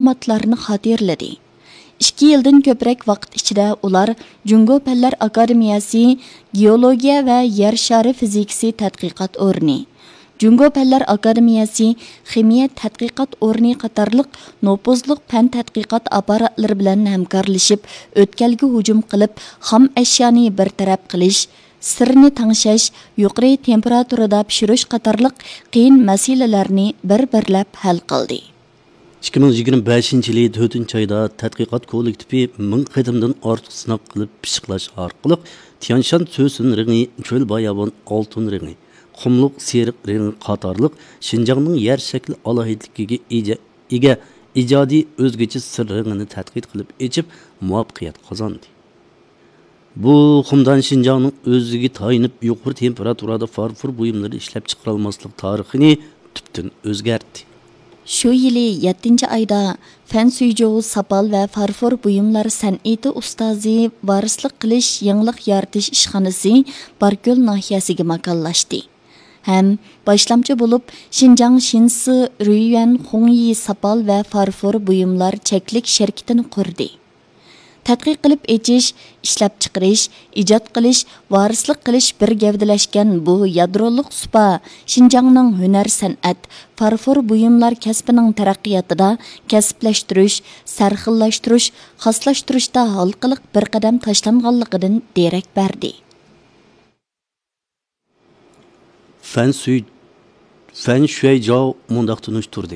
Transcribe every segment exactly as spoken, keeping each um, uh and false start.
ma'lumotlarni xotirladi. ikki yildan ko'proq vaqt ichida ular Jungo Fanlar Akademiyasi Geologiya va Yer shari fizikasi tadqiqot o'rni, Jungo Fanlar Akademiyasi Ximiya tadqiqot o'rni qatorliq nopozliq fan tadqiqot aparatlari bilan hamkorlashib, o'tkalga hujum qilib, xom ashyoni bartaraf qilish, sirni tangshash, yuqori temperaturada pishirish qatorliq qiyin masalalarni bir-birlab hal qildi. ikki ming yigirma beshinchi yili to'rtinchi oyda tadqiqot kollektivi ming qadamdan ortiq sinov qilib pishiqlash orqali Tianshan So'sin ringi, cho'l bayabon oltin ringi, qumliq seriq ringi qatorliq Xinjiangning yer shakli alohidligiga ega ijodiy o'zgacha sir ringini tadqiq qilib echib muvaffaqiyat qozondi. Bu xumdan Xinjiangning o'ziga tayinib yuqori temperaturada farfor buyumlari ishlab chiqara olmaslik tarixini tubdan o'zgartdi. Shu yili yettinchi oyda Fan Suyjou sapal va farfor buyumlar san'ati ustozi varislik qilish yangilik yaratish ishxonasi Barko'l nahiyasiga makonlashdi. Ham boshlamchi bo'lib Xinjiang Shinsi Ruiyuan Xongyi sapal va farfor buyumlar cheklik shirkatini qurdi. Tadqiq qilib echish, ishlab chiqarish, ijod qilish, varislik qilish bir gavdalashgan bu yadroliq supa Xinjiangning hunar san'at, farfor buyumlar kasbining taraqqiyotida kasblashtirish, sarxillashtirish, xoslashtirishda halqiliq bir qadam tashlanganligidan derak berdi. Fan Sui Fan Shuizhou mundaq tunishtirdi.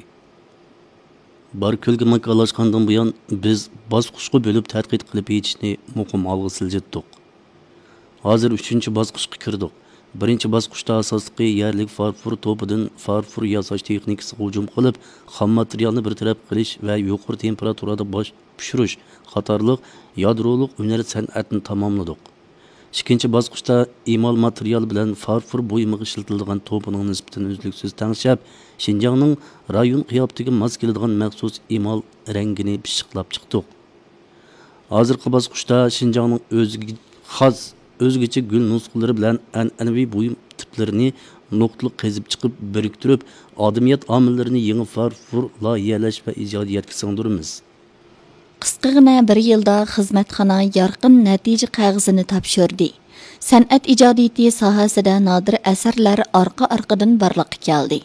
Barko'lga makonlashgandan buyon biz bosqichga bo'lib tadqiq qilib yetishni muqim olg'a siljitdik. Hozir uchinchi bosqichga kirdik. Birinchi bosqichda asosli yerlik farfor to'pidan farfor yasash texnikasiga hujum qilib, xom materialni bartaraf qilish va yuqori temperaturada bosh pishirish qatorliq yadroliq hunar san'atni tamomladik. Ikkinchi bosqichda imal material bilan farfor buyumiga ishlatilgan to'pining nisbatini uzluksiz tangshab, Xinjiangning rayon qiyofatiga mos keladigan maxsus imal rangini pishiqlab chiqdik. Hozirgi bosqichda Xinjiangning o'ziga xos o'zgacha gul nusxalari bilan an'anaviy buyum tiplarini nuqtliq qezib chiqib biriktirib, odamiyat omillarini yangi farfor loyihalash va ijodiyatga singdiramiz. Qisqagina bir yilda xizmatxona yorqin natija qog'ozini topshirdi. San'at ijodiyati sohasida nodir asarlar orqa-orqadan barliqqa keldi.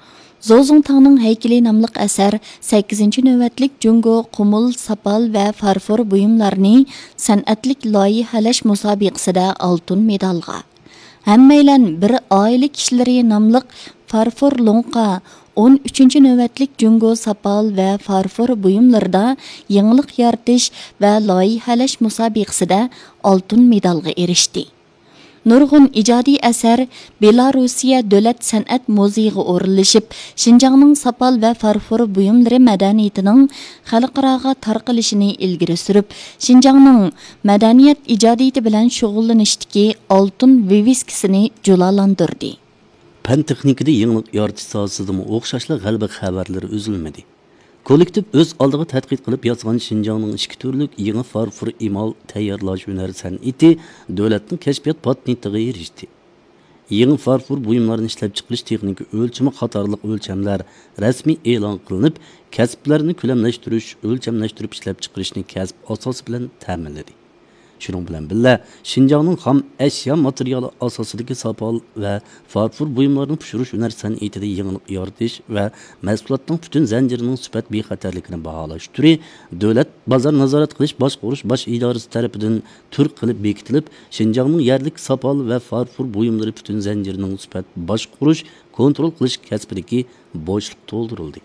Zozong Tangning haykali nomli asar sakkizinchi navbatlik Jungo qumul, sapal va farfor buyumlarni san'atlik loyihalash musobaqasida oltin medalga, Hammaylan bir oila kishilari nomli farfor lo'nqa o'n uchinchi navbatlik Jungo sapal va farfor buyumlarida yangilik yaratish va loyihalash musobaqasida oltin medalga erishdi. Nurg'un ijodiy asar Belarusiya Davlat san'at muzeyiga o'rinlashib, Xinjiangning sapal va farfor buyumlari madaniyatining xalqaroga tarqalishini ilgari surib, Xinjiangning madaniyat ijodiyati bilan shug'ullanishdagi oltin viviskasini julalantirdi. Fan texnikada yangilik yaratish sohasida o'xshashli g'alaba xabarlari uzilmadi. Kollektiv o'z oldiga tadqiq qilib yozgan Xinjiangning ikki turlik yangi farfor imal tayyorlash hunar san'ati davlatning kashfiyot patentiga erishdi. Yangi farfor buyumlarini ishlab chiqarish texnika o'lchami qatorliq o'lchamlar rasmiy e'lon qilinib, kasblarni ko'lamlashtirish, o'lchamlashtirib ishlab chiqarishni kasb asosi bilan ta'minladi. Shuning bilan birga Xinjiangning xom ashyo materiali asosidagi sapal va farfor buyumlarini pishirish hunar san'atida yangilik yaratish va mahsulotning butun zanjirining sifat bexatarligini baholash turi davlat bozor nazorat qilish boshqarish bosh idorasi tomonidan tur qilib bekitilib, Xinjiangning yerlik sapal va farfor buyumlari butun zanjirining sifat boshqarish, kontrol qilish kasbidagi bo'shliq to'ldirildi.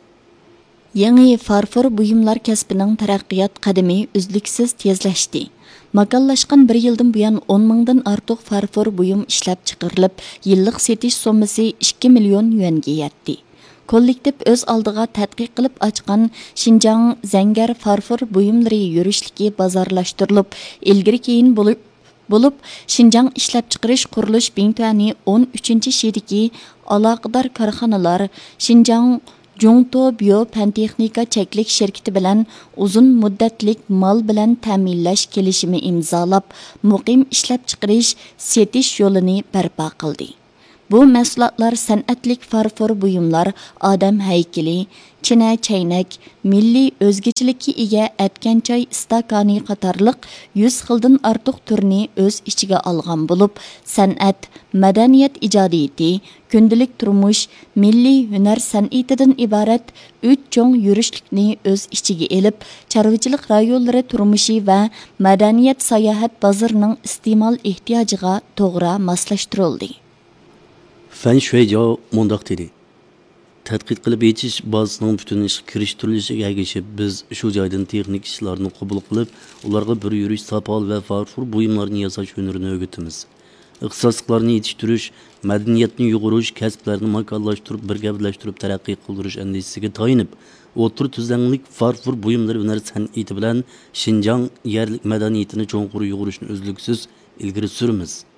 Yangi farfor buyumlar kasbining taraqqiyot qadami uzluksiz tezlashdi. Makonlashgan bir yildan buyon o'n mingdan ortiq farfor buyum ishlab chiqarilib, yillik setish sommasi ikki million yuanga yetdi. Kollektiv o'z oldiga tadqiq qilib ochgan Xinjiang zangar farfor buyumlari yurishligi bozorlashtirilib, ilgari keyin bo'lib bo'lib Xinjiang ishlab chiqarish qurilish bintani o'n uchinchi shidagi aloqador korxonalar Xinjiang Jungto Bio Pantexnika cheklik shirkati bilan uzun muddatlik mal bilan ta'minlash kelishimi imzolab, muqim ishlab chiqarish, setish yo'lini barpo qildi. Bu mahsulotlar san'atlik farfor buyumlar, odam haykali, china chaynak, milliy o'zgachilikka ega atkanchoy istakani qatorliq yuz xildan ortiq turni o'z ichiga olgan bo'lib, san'at, madaniyat ijodiyati, kundalik turmush, milliy hunar san'atidan iborat uch cho'ng yurishlikni o'z ichiga elib, chorvachilik rayonlari turmushi va madaniyat sayohat bozorining iste'mol ehtiyojiga to'g'ri moslashtirildi. Fan Shuijo mundaq dedi. Tadqiq qilib yechish bazasining butun ishga kirishtirilishiga ergashib, biz shu joydan texnik ishlarni qabul qilib, ularga bir yurish sopol va farfur buyumlarni yasash hunarini o'rgatamiz. Ixtisosliklarni yetishtirish, madaniyatni yug'urish, kasblarni makonlashtirib, birga birlashtirib taraqqiy qildirish andishiga tayinib, o'tir tuzanlik farfur buyumlar hunar san'ati bilan Xinjiang yerlik madaniyatini cho'nqur yug'urishni uzluksiz ilgari suramiz.